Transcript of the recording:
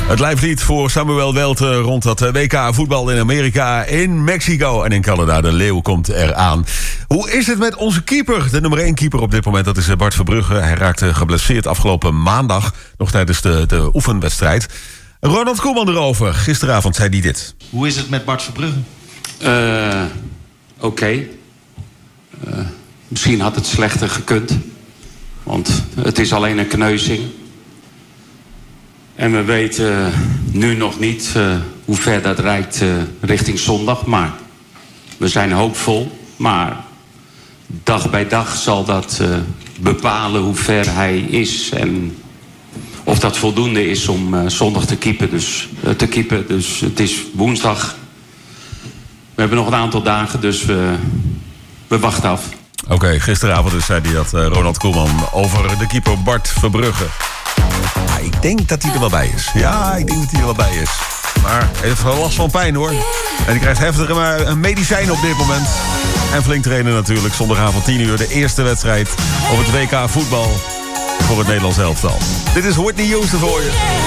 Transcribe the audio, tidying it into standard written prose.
Het lijflied voor Samuel Welte rond dat WK voetbal in Amerika, in Mexico en in Canada. De leeuw komt eraan. Hoe is het met onze keeper? De nummer 1 keeper op dit moment, dat is Bart Verbrugge. Hij raakte geblesseerd afgelopen maandag, nog tijdens de oefenwedstrijd. Ronald Koeman erover. Gisteravond zei hij dit. Hoe is het met Bart Verbrugge? Oké. Misschien had het slechter gekund. Want het is alleen een kneuzing. En we weten nu nog niet hoe ver dat reikt richting zondag. Maar we zijn hoopvol. Maar dag bij dag zal dat bepalen hoe ver hij is. En of dat voldoende is om zondag te keepen. Dus het is woensdag. We hebben nog een aantal dagen, dus we wachten af. Oké, gisteravond dus zei hij dat, Ronald Koeman, over de keeper Bart Verbrugge. Ja, ik denk dat hij er wel bij is. Ja, ik denk dat hij er wel bij is. Maar hij heeft wel last van pijn, hoor. En hij krijgt heftige een medicijn op dit moment. En flink trainen natuurlijk. Zondagavond 10 uur de eerste wedstrijd op het WK voetbal voor het Nederlands elftal. Dit is Whitney Houston voor je.